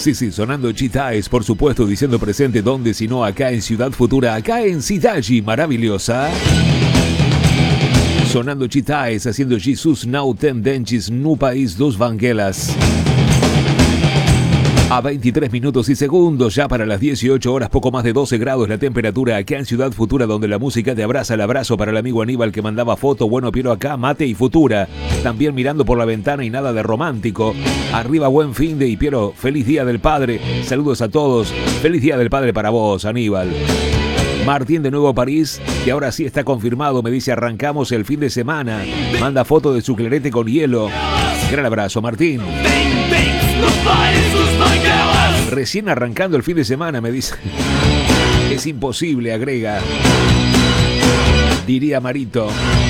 Sí, sonando Chitaes, por supuesto, diciendo presente, donde si no acá en Ciudad Futura, acá en Cidade maravillosa. Sonando Chitaes, haciendo Jesus Now Tendentes no País dos Vangelas. A 23 minutos y segundos, ya para las 18 horas, poco más de 12 grados la temperatura acá en Ciudad Futura, donde la música te abraza. El abrazo para el amigo Aníbal que mandaba foto. Bueno, Piero acá, mate y Futura. También mirando por la ventana y nada de romántico. Arriba, buen fin de y Piero, feliz Día del Padre. Saludos a todos. Feliz Día del Padre para vos, Aníbal. Martín de Nuevo París, que ahora sí está confirmado, me dice arrancamos el fin de semana. Manda foto de su clarete con hielo. Gran abrazo, Martín. Recién arrancando el fin de semana, me dice. Es imposible, agrega. Diría Marito.